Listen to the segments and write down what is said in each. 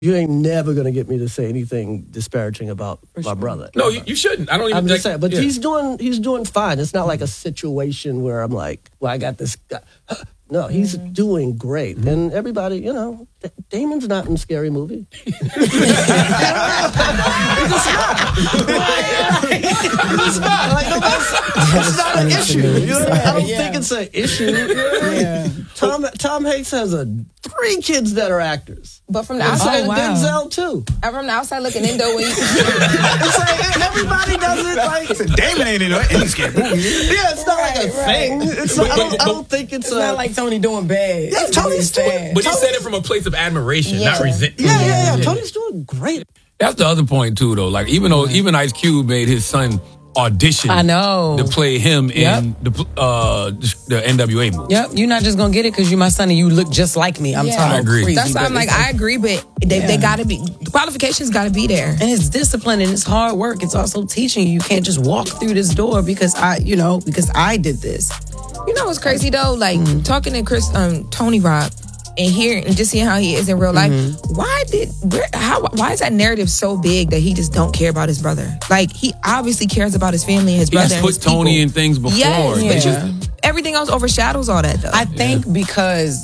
You ain't never gonna get me to say anything disparaging about my brother. No, you shouldn't. I don't even. I'm just saying, but yeah. he's doing fine. It's not like a situation where I'm like, well, I got this guy. No, he's doing great, and everybody, you know, Damon's not in Scary Movie. He's not. Like, it's not an issue. You know? I don't think it's an issue. Yeah. Tom Hanks has 3 kids that are actors. But from the outside, Denzel too. And from the outside looking in, though, when you it's like everybody does it. Like Damon ain't in any Scary Movie. Yeah, it's not like a thing. It's not, I don't think it's not like Tony doing bad. Yeah, Tony's doing. But he said it from a place of admiration, not resentment. Yeah. Tony's doing great. That's the other point too, though. Like even Ice Cube made his son audition. I know to play him in the NWA movie. Yep, you're not just gonna get it because you're my son and you look just like me. I'm talking. I agree. Crazy, that's why I'm like, I agree, but they gotta be, the qualifications gotta be there. And it's discipline and it's hard work. It's also teaching you. You can't just walk through this door because I did this. You know what's crazy though? Like talking to Tony Robb and just seeing how he is in real life. Why is that narrative so big that he just don't care about his brother? Like he obviously cares about his family and his brother. He has put Tony in things before. Yes, but everything else overshadows all that though. I think because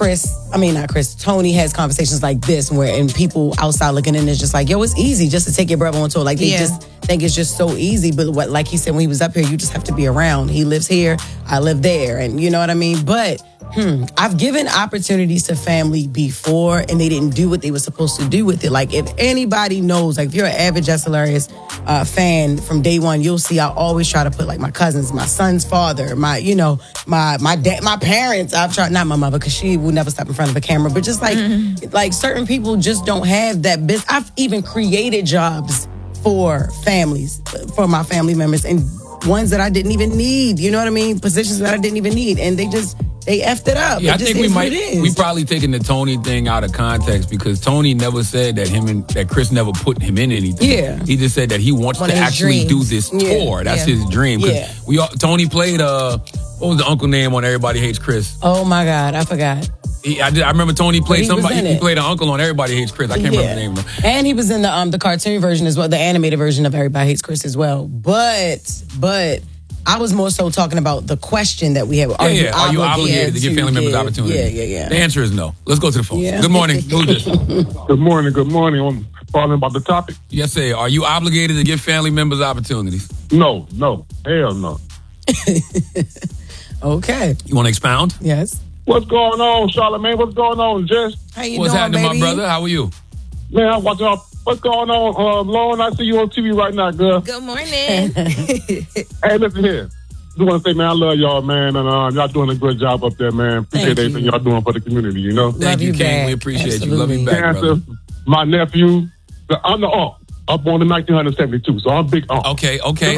Tony has conversations like this and people outside looking in is just like, yo, it's easy just to take your brother on tour. Like they just think it's just so easy. But like he said when he was up here, you just have to be around. He lives here, I live there, and you know what I mean? But I've given opportunities to family before and they didn't do what they were supposed to do with it. Like if anybody knows, like if you're an avid Just Hilarious fan from day one, you'll see I always try to put like my cousins, my son's father, my dad, my parents. I've tried, not my mother because she will never step in front of a camera, but just like certain people just don't have that business. I've even created jobs for families, for my family members, and ones that I didn't even need. You know what I mean? Positions that I didn't even need, and they effed it up. Yeah, I think we probably taking the Tony thing out of context because Tony never said that Chris never put him in anything. Yeah. He just said that he wants to actually do this tour. That's his dream. Yeah. Tony played what was the uncle name on Everybody Hates Chris? Oh my God, I forgot. I remember Tony played somebody. He played an uncle on Everybody Hates Chris. I can't remember the name of him. And he was in the cartoon version as well, the animated version of Everybody Hates Chris as well. But I was more so talking about the question that we have. Are you obligated to give family members opportunity? Yeah. The answer is no. Let's go to the phone. Yeah. Good morning. Who's this? Good morning. I'm calling about the topic. Yes, sir. Are you obligated to give family members opportunities? No. Hell no. Okay. You want to expound? Yes. What's going on, Charlamagne? What's going on, Jess? How you What's doing, happening, baby? my brother? How are you? Man, I'm watching out. What's going on, Lauren? I see you on TV right now, girl. Good morning. Hey, listen here. Just want to say, man, I love y'all, man, and y'all doing a good job up there, man. Appreciate everything y'all doing for the community, you know? Thank you, King. We appreciate you. Love you back, brother. My nephew, I'm the uncle. I'm born in 1972, so I'm big uncle. Okay,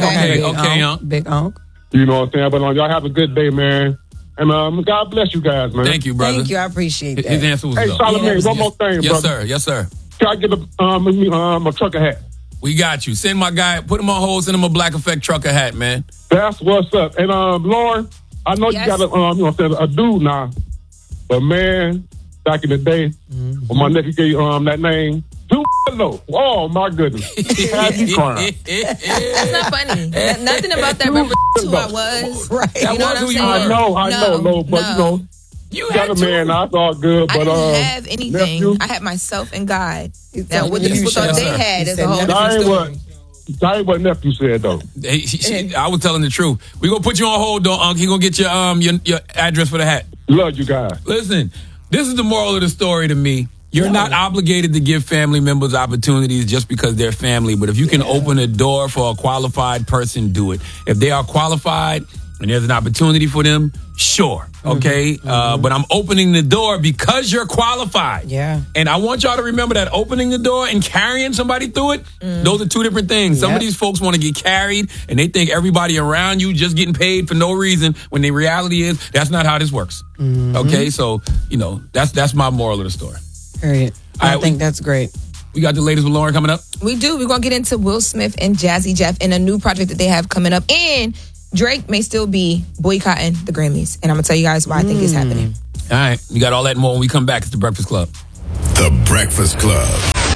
Big uncle. You know what I'm saying? But y'all have a good day, man. And God bless you guys, man. Thank you, brother. Thank you. I appreciate that. His answer was hey, no. Charlamagne, one more thing, brother. Yes, sir. Can I get a trucker hat? We got you. Send my guy, put him on hold, send him a Black Effect trucker hat, man. That's what's up. And Lauren, I know you got a dude now, but man, back in the day, when my nephew gave that name, no. Oh my goodness. Had me crying. That's not funny. Nothing about that represents who I was. Right. You know what I'm saying? I know, but you know, you got a man. I thought good, but I didn't have anything. Nephew, I had myself and God. Now, what the people thought they had is a whole that different ain't story. that ain't what nephew said though. I was telling the truth. We gonna put you on hold, though, Unc. He gonna get your address for the hat. Love you guys. Listen, this is the moral of the story to me. You're not obligated to give family members opportunities just because they're family. But if you can open a door for a qualified person, do it. If they are qualified and there's an opportunity for them, sure. Okay. But I'm opening the door because you're qualified. Yeah. And I want y'all to remember that opening the door and carrying somebody through it, those are two different things. Some of these folks want to get carried and they think everybody around you just getting paid for no reason when the reality is that's not how this works. Okay. So, that's my moral of the story. Period. I think that's great. We got the latest with Lauren coming up. We do. We're going to get into Will Smith and Jazzy Jeff and a new project that they have coming up. And Drake may still be boycotting the Grammys. And I'm going to tell you guys why I think it's happening. All right. We got all that and more when we come back. It's The Breakfast Club. The Breakfast Club.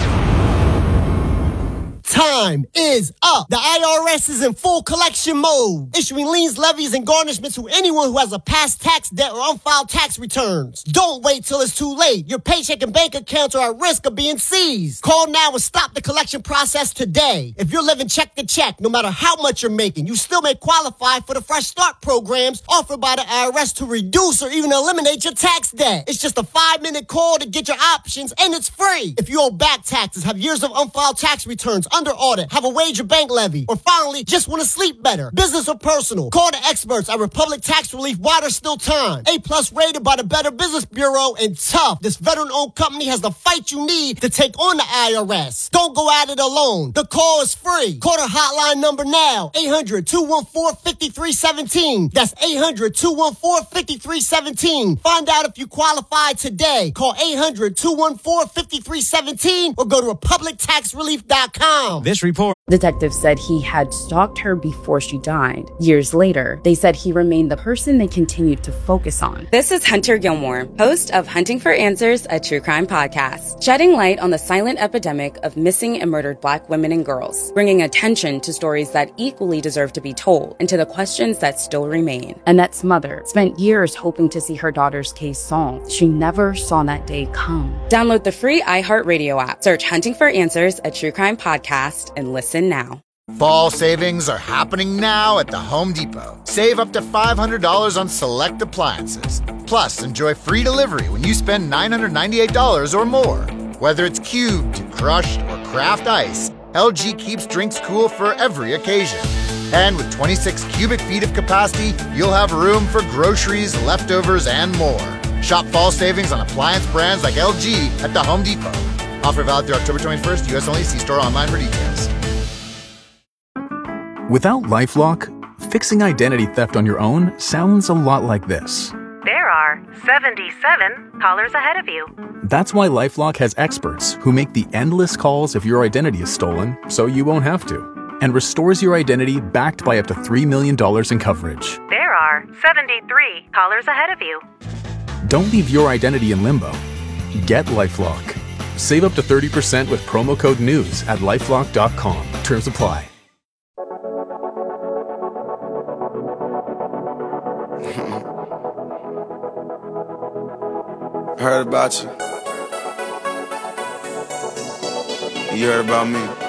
Time is up. The IRS is in full collection mode, issuing liens, levies, and garnishments to anyone who has a past tax debt or unfiled tax returns. Don't wait till it's too late. Your paycheck and bank accounts are at risk of being seized. Call now and stop the collection process today. If you're living check to check, no matter how much you're making, you still may qualify for the Fresh Start programs offered by the IRS to reduce or even eliminate your tax debt. It's just a 5-minute call to get your options, and it's free. If you owe back taxes, have years of unfiled tax returns, under audit, have a wage or bank levy, or finally just want to sleep better, business or personal, call the experts at Republic Tax Relief while there's still time. A+ rated by the Better Business Bureau, and tough. This veteran-owned company has the fight you need to take on the IRS. Don't go at it alone. The call is free. Call the hotline number now, 800-214-5317. That's 800-214-5317. Find out if you qualify today. Call 800-214-5317 or go to republictaxrelief.com. This report. Detectives said he had stalked her before she died. Years later, they said he remained the person they continued to focus on. This is Hunter Gilmore, host of Hunting for Answers, a true crime podcast, shedding light on the silent epidemic of missing and murdered Black women and girls, bringing attention to stories that equally deserve to be told and to the questions that still remain. Annette's mother spent years hoping to see her daughter's case solved. She never saw that day come. Download the free iHeartRadio app, search Hunting for Answers, a true crime podcast, and listen now. Fall savings are happening now at the Home Depot. Save up to $500 on select appliances. Plus, enjoy free delivery when you spend $998 or more. Whether it's cubed, crushed, or craft ice, LG keeps drinks cool for every occasion. And with 26 cubic feet of capacity, you'll have room for groceries, leftovers, and more. Shop fall savings on appliance brands like LG at the Home Depot. Offer valid through October 21st, U.S. only. See store online for details. Without LifeLock, fixing identity theft on your own sounds a lot like this. There are 77 callers ahead of you. That's why LifeLock has experts who make the endless calls if your identity is stolen, so you won't have to, and restores your identity backed by up to $3 million in coverage. There are 73 callers ahead of you. Don't leave your identity in limbo. Get LifeLock. Save up to 30% with promo code NEWS at LifeLock.com. Terms apply. Heard about you. You heard about me.